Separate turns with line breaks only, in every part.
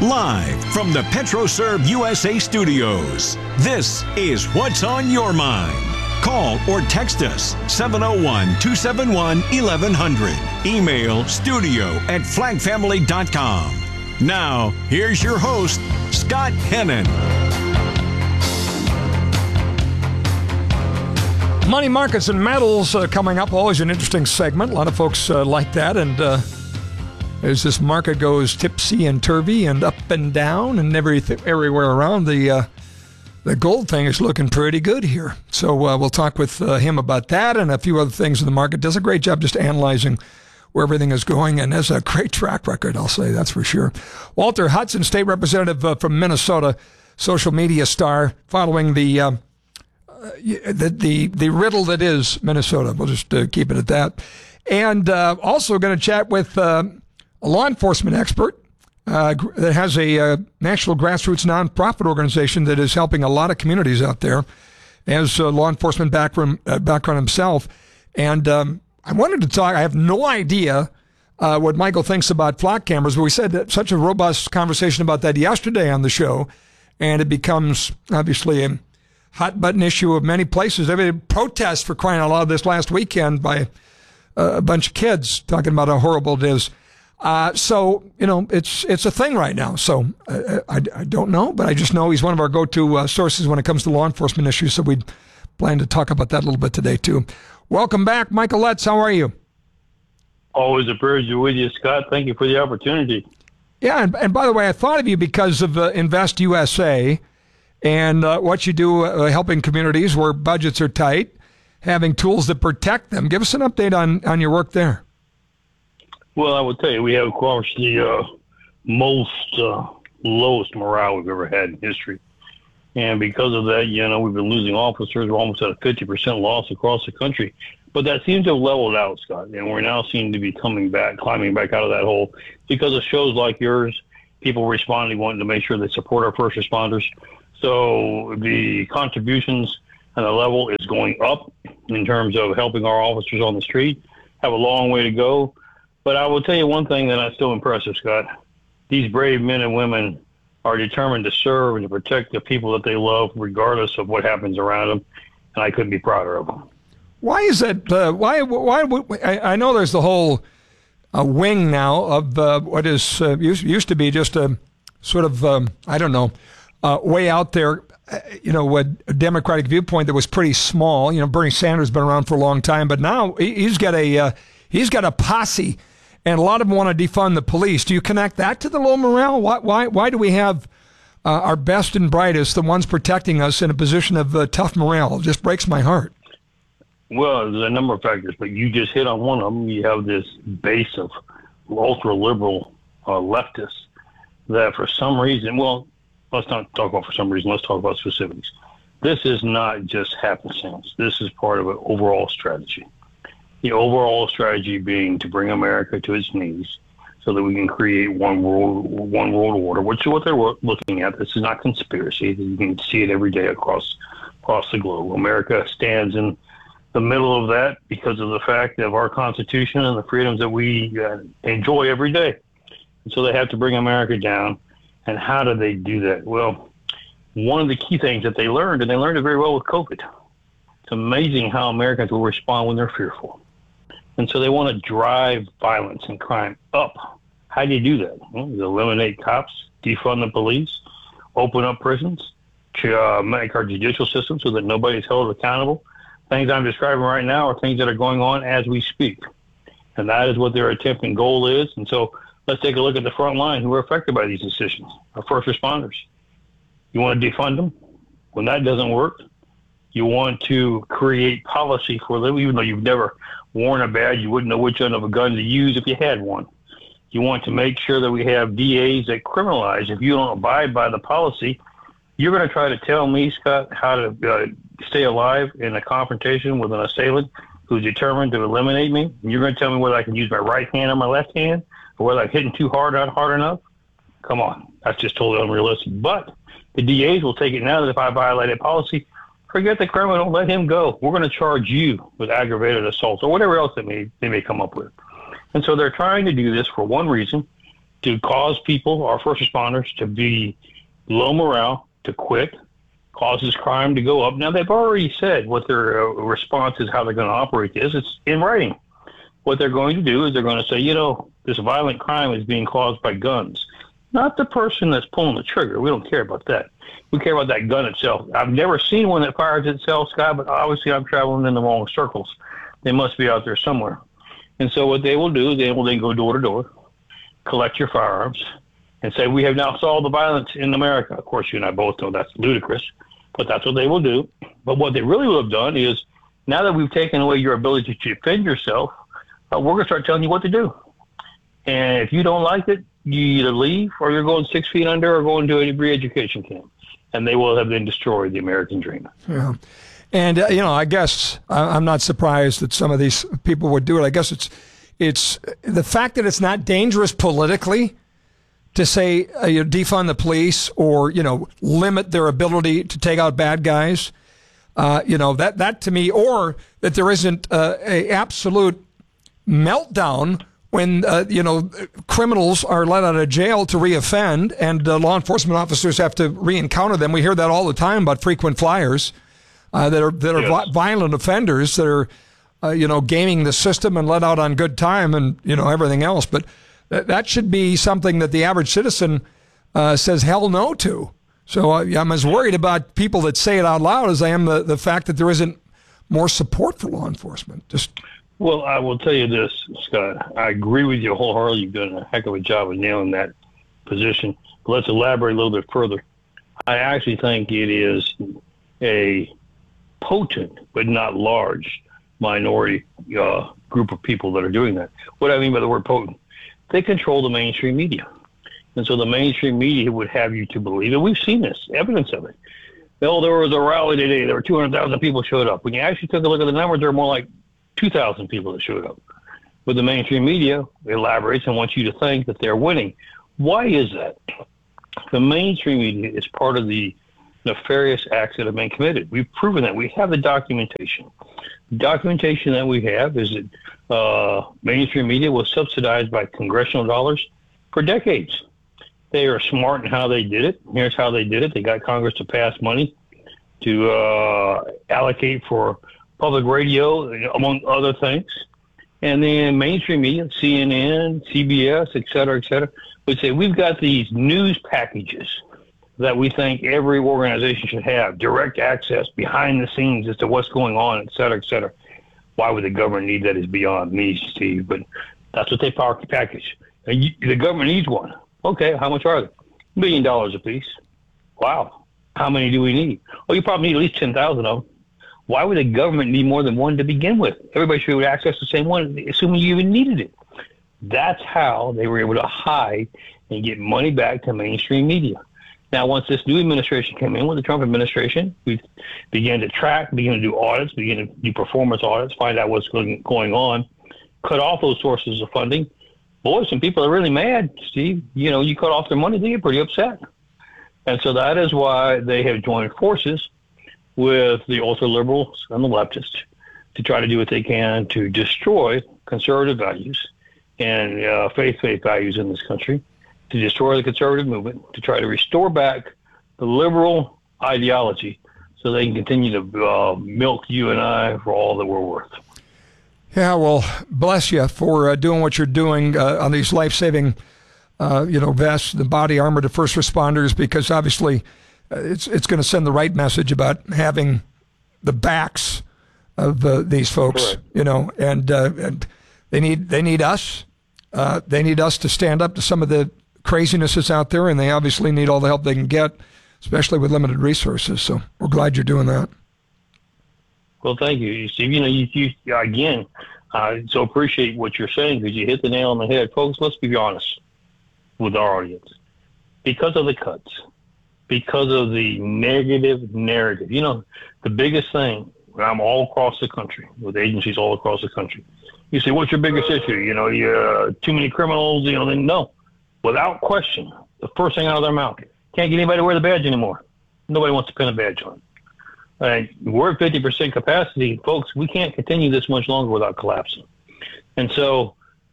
Live from the PetroServe USA studios, this is What's on Your Mind. Call or text us 701-271-1100. Email studio@flagfamily.com. Now, here's your host, Scott Hennon.
Money markets and metals coming up. Always an interesting segment. A lot of folks like that. And as this market goes tipsy and turvy and up and down and everywhere around, the gold thing is looking pretty good here. So we'll talk with him about that and a few other things in the market. Does a great job just analyzing where everything is going, and has a great track record, I'll say, that's for sure. Walter Hudson, state representative from Minnesota, social media star, following the riddle that is Minnesota. We'll just keep it at that. And also going to chat with a law enforcement expert that has a national grassroots nonprofit organization that is helping a lot of communities out there, as a law enforcement background himself. And I wanted to talk, I have no idea what Michael thinks about flock cameras, but we said that such a robust conversation about that yesterday on the show, and it becomes obviously a hot button issue of many places. I mean, protests for crying out loud this last weekend by a bunch of kids talking about how horrible it is. So, you know, it's a thing right now. So I don't know, but I just know he's one of our go-to sources when it comes to law enforcement issues. So we plan to talk about that a little bit today, too. Welcome back, Michael Lutz. How are you?
Always a pleasure with you, Scott. Thank you for the opportunity.
Yeah, and by the way, I thought of you because of Invest USA and what you do helping communities where budgets are tight, having tools that protect them. Give us an update on your work there.
Well, I will tell you, we have, of course, the lowest morale we've ever had in history. And because of that, you know, we've been losing officers. We're almost at a 50% loss across the country. But that seems to have leveled out, Scott. And we're now seem to be climbing back out of that hole because of shows like yours, people responding, wanting to make sure they support our first responders. So the contributions and the level is going up in terms of helping our officers on the street. Have a long way to go. But I will tell you one thing that's still impressive, Scott. These brave men and women are determined to serve and to protect the people that they love, regardless of what happens around them. And I couldn't be prouder of them.
Why is that? I know there's the whole wing now of what is used to be just a sort of, way out there, a Democratic viewpoint that was pretty small. You know, Bernie Sanders has been around for a long time, but now he's got a posse. And a lot of them want to defund the police. Do you connect that to the low morale? Why do we have our best and brightest, the ones protecting us, in a position of tough morale? It just breaks my heart.
Well, there's a number of factors, but you just hit on one of them. You have this base of ultra-liberal leftists that for some reason, well, let's not talk about for some reason, let's talk about specifics. This is not just happenstance. This is part of an overall strategy. The overall strategy being to bring America to its knees so that we can create one world order, which is what they're looking at. This is not conspiracy. You can see it every day across the globe. America stands in the middle of that because of the fact of our Constitution and the freedoms that we enjoy every day. And so they have to bring America down. And how do they do that? Well, one of the key things that they learned, and they learned it very well with COVID, it's amazing how Americans will respond when they're fearful. And so they want to drive violence and crime up. How do you do that? Well, you eliminate cops, defund the police, open up prisons, to make our judicial system so that nobody's held accountable. Things I'm describing right now are things that are going on as we speak. And that is what their attempting goal is. And so let's take a look at the front line who are affected by these decisions, our first responders. You want to defund them? When that doesn't work, you want to create policy for them, even though you've never worn a badge, you wouldn't know which end of a gun to use if you had one. You want to make sure that we have DAs that criminalize. If you don't abide by the policy, you're going to try to tell me, Scott, how to stay alive in a confrontation with an assailant who's determined to eliminate me. And you're going to tell me whether I can use my right hand or my left hand, or whether I'm hitting too hard, not hard enough. Come on, that's just totally unrealistic. But the DAs will take it now that if I violated policy, forget the criminal, let him go. We're going to charge you with aggravated assault or whatever else that they may come up with. And so they're trying to do this for one reason, to cause people, our first responders, to be low morale, to quit, causes crime to go up. Now, they've already said what their response is, how they're going to operate this. It's in writing. What they're going to do is they're going to say, this violent crime is being caused by guns. Not the person that's pulling the trigger. We don't care about that. We care about that gun itself. I've never seen one that fires itself, Scott, but obviously I'm traveling in the wrong circles. They must be out there somewhere. And so what they will do is they will then go door to door, collect your firearms, and say, we have now solved the violence in America. Of course, you and I both know that's ludicrous, but that's what they will do. But what they really will have done is, now that we've taken away your ability to defend yourself, we're going to start telling you what to do. And if you don't like it, you either leave or you're going 6 feet under or going to a re-education camp. And they will have then destroyed the American dream.
Yeah. And, I guess I'm not surprised that some of these people would do it. I guess it's the fact that it's not dangerous politically to say defund the police or, limit their ability to take out bad guys. That to me, or that there isn't a absolute meltdown when, criminals are let out of jail to reoffend and law enforcement officers have to re-encounter them. We hear that all the time about frequent flyers that are
Yes.
violent offenders that are, gaming the system and let out on good time and, everything else. But that should be something that the average citizen says hell no to. So I'm as worried about people that say it out loud as I am the fact that there isn't more support for law enforcement.
Well, I will tell you this, Scott. I agree with you wholeheartedly. You've done a heck of a job of nailing that position. But let's elaborate a little bit further. I actually think it is a potent but not large minority group of people that are doing that. What do I mean by the word potent? They control the mainstream media. And so the mainstream media would have you to believe, and we've seen this, evidence of it. There was a rally today. There were 200,000 people showed up. When you actually took a look at the numbers, there were more like 2,000 people that showed up. But the mainstream media elaborates and wants you to think that they're winning. Why is that? The mainstream media is part of the nefarious acts that have been committed. We've proven that. We have the documentation. The documentation that we have is that mainstream media was subsidized by congressional dollars for decades. They are smart in how they did it. Here's how they did it. They got Congress to pass money to allocate for public radio, among other things. And then mainstream media, CNN, CBS, et cetera, would say, we've got these news packages that we think every organization should have, direct access behind the scenes as to what's going on, et cetera, et cetera. Why would the government need that is beyond me, Steve, but that's what they package. And the government needs one. Okay, how much are they? $1 million a piece. Wow. How many do we need? Well, you probably need at least 10,000 of them. Why would the government need more than one to begin with? Everybody should access the same one, assuming you even needed it. That's how they were able to hide and get money back to mainstream media. Now, once this new administration came in, with the Trump administration, we began to track, began to do audits, began to do performance audits, find out what's going on, cut off those sources of funding. Boy, some people are really mad, Steve. You cut off their money, they get pretty upset. And so that is why they have joined forces with the ultra-liberals and the leftists to try to do what they can to destroy conservative values and faith values in this country, to destroy the conservative movement, to try to restore back the liberal ideology so they can continue to milk you and I for all that we're worth.
Yeah, well, bless you for doing what you're doing on these life-saving, vests, the body armor to first responders, because obviously it's going to send the right message about having the backs of these folks,
Correct.
And they need us. They need us to stand up to some of the craziness that's out there, and they obviously need all the help they can get, especially with limited resources. So we're glad you're doing that.
Well, thank you, Steve. You again, so appreciate what you're saying, because you hit the nail on the head. Folks, let's be honest with our audience. Because of the cuts, because of the negative narrative, the biggest thing, I'm all across the country with agencies all across the country. You say, what's your biggest issue? You too many criminals, then no. Without question, the first thing out of their mouth, can't get anybody to wear the badge anymore. Nobody wants to pin a badge on. We're at 50% capacity. Folks, we can't continue this much longer without collapsing. And so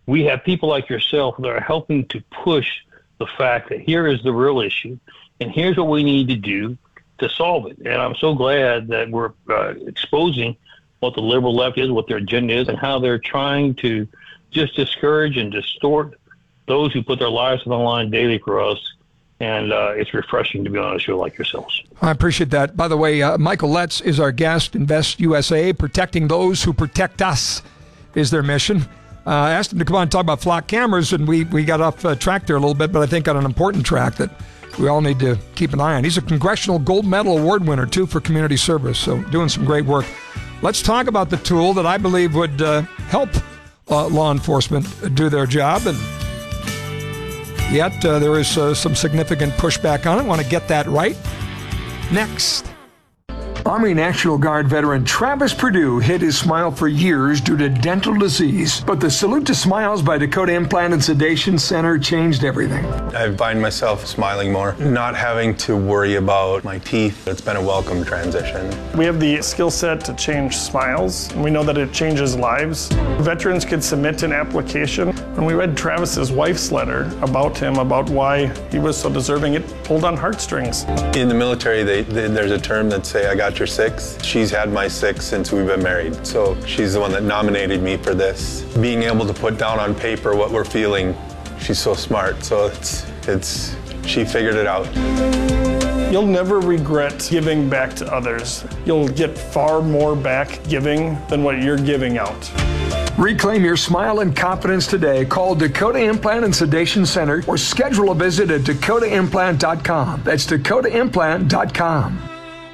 we have people like yourself that are helping to push the fact that here is the real issue, and here's what we need to do to solve it. And I'm so glad that we're exposing what the liberal left is, what their agenda is, and how they're trying to just discourage and distort those who put their lives on the line daily for us. And it's refreshing to be on a show like yourselves.
I appreciate that. By the way, Michael Letts is our guest. Invest USA, protecting those who protect us is their mission. I asked him to come on and talk about flock cameras, and we got off track there a little bit, but I think on an important track that we all need to keep an eye on. He's a Congressional Gold Medal Award winner, too, for community service, so doing some great work. Let's talk about the tool that I believe would help law enforcement do their job, and yet there is some significant pushback on it. I want to get that right. Next. Army National Guard veteran Travis Perdue hid his smile for years due to dental disease, but the Salute to Smiles by Dakota Implant and Sedation Center changed everything.
I find myself smiling more, not having to worry about my teeth. It's been a welcome transition.
We have the skill set to change smiles, and we know that it changes lives. Veterans could submit an application. When we read Travis's wife's letter about him, about why he was so deserving, it pulled on heartstrings.
In the military, there's a term that say, I got your six. She's had my six since we've been married. So she's the one that nominated me for this. Being able to put down on paper what we're feeling, she's so smart. So she figured it out.
You'll never regret giving back to others. You'll get far more back giving than what you're giving out.
Reclaim your smile and confidence today. Call Dakota Implant and Sedation Center or schedule a visit at dakotaimplant.com. That's dakotaimplant.com.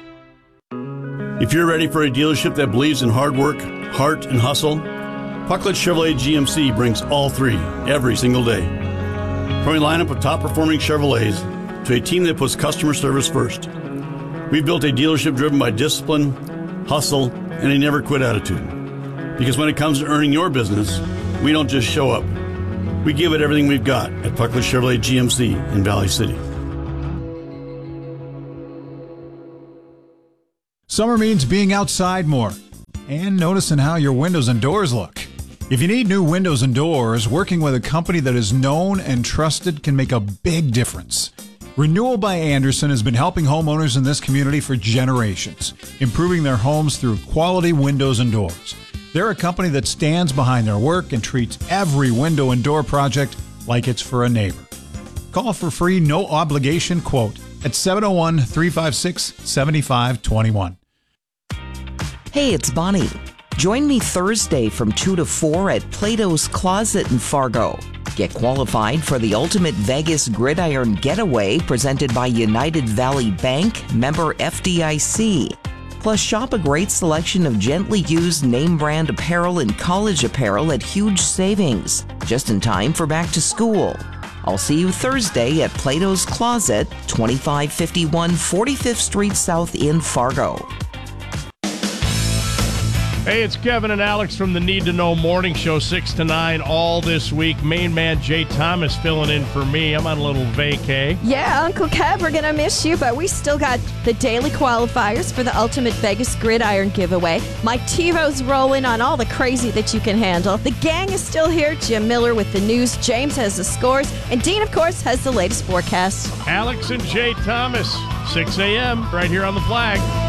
If you're ready for a dealership that believes in hard work, heart, and hustle, Puckett Chevrolet GMC brings all three every single day. From a lineup of top-performing Chevrolets to a team that puts customer service first, we've built a dealership driven by discipline, hustle, and a never-quit attitude. Because when it comes to earning your business, we don't just show up. We give it everything we've got at Puckett Chevrolet GMC in Valley City.
Summer means being outside more and noticing how your windows and doors look. If you need new windows and doors, working with a company that is known and trusted can make a big difference. Renewal by Andersen has been helping homeowners in this community for generations, improving their homes through quality windows and doors. They're a company that stands behind their work and treats every window and door project like it's for a neighbor. Call for free, no obligation quote at 701-356-7521.
Hey, it's Bonnie. Join me Thursday from 2 to 4 at Plato's Closet in Fargo. Get qualified for the Ultimate Vegas Gridiron Getaway presented by United Valley Bank, member FDIC. Plus, shop a great selection of gently used name brand apparel and college apparel at huge savings, just in time for back to school. I'll see you Thursday at Plato's Closet, 2551 45th Street South in Fargo.
Hey, it's Kevin and Alex from the Need to Know Morning Show, 6 to 9 all this week. Main man Jay Thomas filling in for me. I'm on a little vacay.
Yeah, Uncle Kev, we're going to miss you, but we still got the daily qualifiers for the Ultimate Vegas Gridiron giveaway. Mike TiVo's rolling on all the crazy that you can handle. The gang is still here. Jim Miller with the news. James has the scores. And Dean, of course, has the latest forecast.
Alex and Jay Thomas, 6 a.m. right here on the Flag.